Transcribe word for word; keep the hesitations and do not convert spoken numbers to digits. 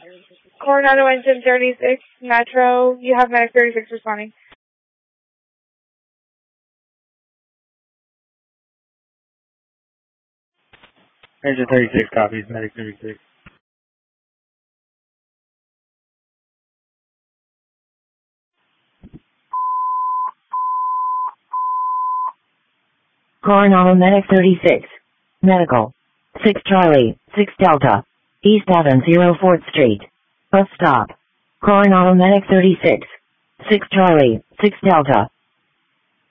Coronado Engine thirty-six, Metro. You have Medic thirty-six responding. Engine thirty-six copies, Medic thirty-six. Coronado Medic thirty-six. Medical. six Charlie, six Delta. East Avenue zero fourth Street. Bus stop. Coronado Medic thirty-six. six Charlie, six Delta.